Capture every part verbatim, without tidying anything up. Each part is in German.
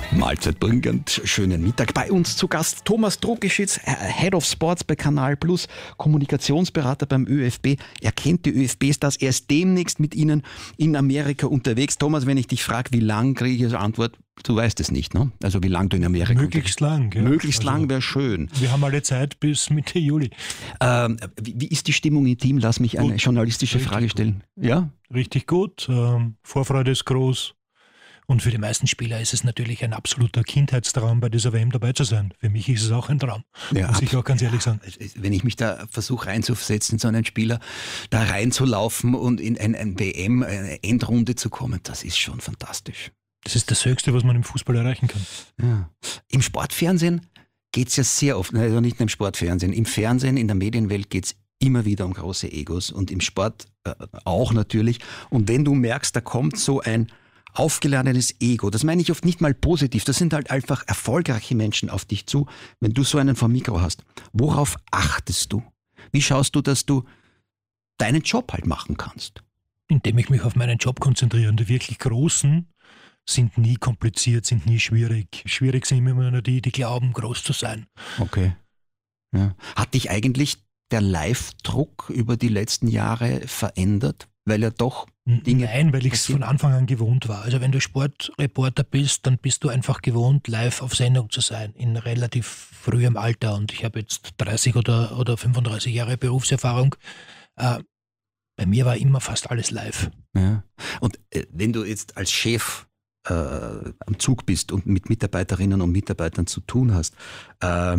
Mahlzeit bringend, schönen Mittag. Bei uns zu Gast Thomas Druckischitz, Head of Sports bei Kanal Plus, Kommunikationsberater beim ÖFB. Er kennt die ÖFB-Stars, er ist demnächst mit ihnen in Amerika unterwegs. Thomas, wenn ich dich frage, wie lang, kriege ich als Antwort, du weißt es nicht, ne? Also wie lang du in Amerika Möglichst lang. Ja. Möglichst also, lang wäre schön. Wir haben alle Zeit bis Mitte Juli. Ähm, wie, wie ist die Stimmung im Team? Lass mich eine gut. journalistische Richtig Frage stellen. Gut. Ja? Richtig gut. Ähm, Vorfreude ist groß. Und für die meisten Spieler ist es natürlich ein absoluter Kindheitstraum, bei dieser W M dabei zu sein. Für mich ist es auch ein Traum, ja, muss ich auch ganz ehrlich sagen. Wenn ich mich da versuche reinzusetzen, so einen Spieler da reinzulaufen und in ein, ein W M, eine Endrunde zu kommen, das ist schon fantastisch. Das ist das Höchste, was man im Fußball erreichen kann. Ja. Im Sportfernsehen geht es ja sehr oft, also nicht nur im Sportfernsehen, im Fernsehen, in der Medienwelt geht es immer wieder um große Egos und im Sport äh, auch natürlich. Und wenn du merkst, da kommt so ein aufgeladenes Ego, das meine ich oft nicht mal positiv, das sind halt einfach erfolgreiche Menschen auf dich zu, wenn du so einen vor Mikro hast. Worauf achtest du? Wie schaust du, dass du deinen Job halt machen kannst? Indem ich mich auf meinen Job konzentriere. Und die wirklich Großen sind nie kompliziert, sind nie schwierig. Schwierig sind immer nur die, die glauben, groß zu sein. Okay. Ja. Hat dich eigentlich der Live-Druck über die letzten Jahre verändert? Weil er doch Dinge Nein, weil ich es von Anfang an gewohnt war. Also wenn du Sportreporter bist, dann bist du einfach gewohnt, live auf Sendung zu sein, in relativ frühem Alter. Und ich habe jetzt dreißig oder, oder fünfunddreißig Jahre Berufserfahrung. Äh, bei mir war immer fast alles live. Ja. Und äh, wenn du jetzt als Chef äh, am Zug bist und mit Mitarbeiterinnen und Mitarbeitern zu tun hast, äh,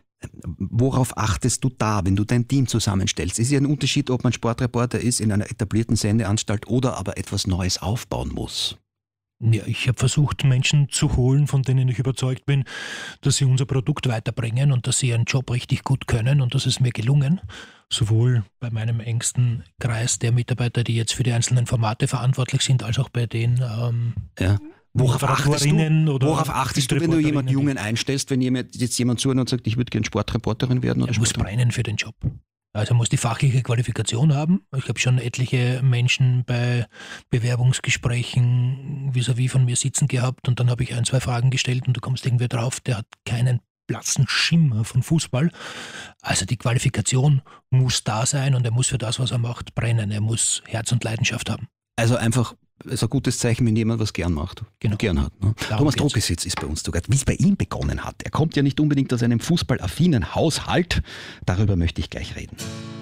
worauf achtest du da, wenn du dein Team zusammenstellst? Ist ja ein Unterschied, ob man Sportreporter ist in einer etablierten Sendeanstalt oder aber etwas Neues aufbauen muss. Ja, ich habe versucht, Menschen zu holen, von denen ich überzeugt bin, dass sie unser Produkt weiterbringen und dass sie ihren Job richtig gut können, und das ist mir gelungen. Sowohl bei meinem engsten Kreis der Mitarbeiter, die jetzt für die einzelnen Formate verantwortlich sind, als auch bei den ähm, ja. Worauf achtest du, oder worauf achtest du, wenn du jemanden Jungen einstellst, wenn jemand, jetzt jemand zuhört und sagt, ich würde gerne Sportreporterin werden? Oder er muss brennen für den Job. Also er muss die fachliche Qualifikation haben. Ich habe schon etliche Menschen bei Bewerbungsgesprächen vis-à-vis von mir sitzen gehabt, und dann habe ich ein, zwei Fragen gestellt und du kommst irgendwie drauf, der hat keinen blassen Schimmer von Fußball. Also die Qualifikation muss da sein und er muss für das, was er macht, brennen. Er muss Herz und Leidenschaft haben. Also einfach, es ist ein gutes Zeichen, wenn jemand was gern macht, genau. gern hat. Ne? Thomas Druckischitz ist bei uns sogar, wie es bei ihm begonnen hat. Er kommt ja nicht unbedingt aus einem fußballaffinen Haushalt. Darüber möchte ich gleich reden.